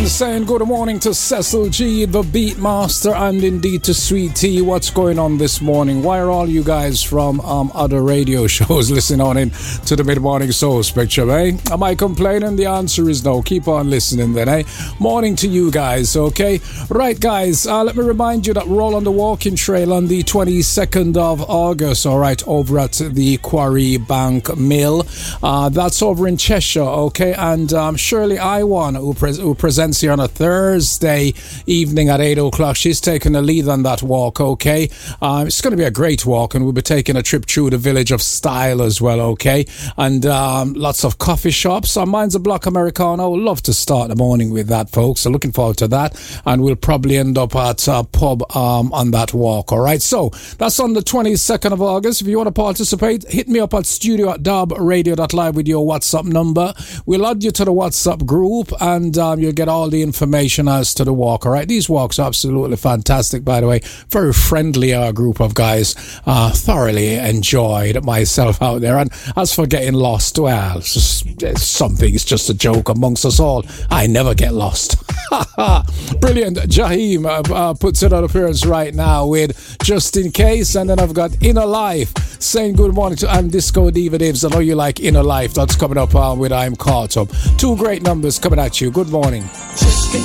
Saying good morning to Cecil G, the Beatmaster, and indeed to Sweet T. What's going on this morning? Why are all you guys from other radio shows listening on in to the Mid-Morning Soul Spectrum, eh? Am I complaining? The answer is no. Keep on listening then, eh? Morning to you guys, okay? Right, guys, let me remind you that we're all on the walking trail on the 22nd of August, all right, over at the Quarry Bank Mill. That's over in Cheshire, okay? And Shirley Iwan, who presents here on a Thursday evening at 8 o'clock. She's taking the lead on that walk, okay? It's going to be a great walk, and we'll be taking a trip through the village of Style as well, okay? And lots of coffee shops. Mine's a Block Americano. We'd love to start the morning with that, folks. So looking forward to that. And we'll probably end up at a pub on that walk, all right? So that's on the 22nd of August. If you want to participate, hit me up at studio@darbradio.live with your WhatsApp number. We'll add you to the WhatsApp group, and you'll get all the information as to the walk, all right? These walks are absolutely fantastic, by the way. Very friendly group of guys. Thoroughly enjoyed myself out there. And as for getting lost, well, it's something. It's just a joke amongst us all. I never get lost. Brilliant. Jaheim puts it on appearance right now with Just In Case. And then I've got Inner Life saying good morning to and Disco Diva Divs. I know you like Inner Life. That's coming up with I'm Caught Up. Two great numbers coming at you. Good morning.